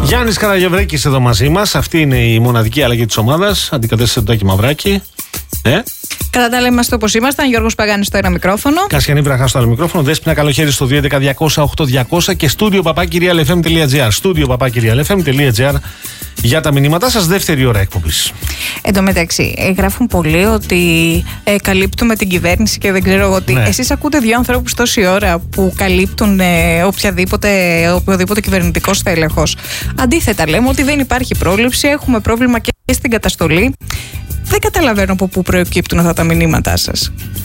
Γιάννης Καραγευρέκης εδώ μαζί μας. Αυτή είναι η μοναδική αλλαγή της ομάδας. Αντικατέστησε το Τάκη Μαυράκη. Κατά τα άλλα, είμαστε όπως ήμασταν. Γιώργος Παγάνης στο ένα μικρόφωνο. Κασιανή Βραχά στο άλλο μικρόφωνο. Δέσποινα Καλοχέρι στο 211-200-8200 και studio@realfm.gr. studio@realfm.gr για τα μηνύματά σας. Δεύτερη ώρα εκπομπής. Εν τω μεταξύ, γράφουν πολλοί ότι καλύπτουμε την κυβέρνηση και δεν ξέρω εγώ τι. Ναι. Εσείς ακούτε δύο ανθρώπους τόση ώρα που καλύπτουν οποιοδήποτε κυβερνητικό στέλεχος. Αντίθετα, λέμε ότι δεν υπάρχει πρόληψη, έχουμε πρόβλημα και στην καταστολή. Δεν καταλαβαίνω από πού προκύπτουν αυτά τα μηνύματά σας.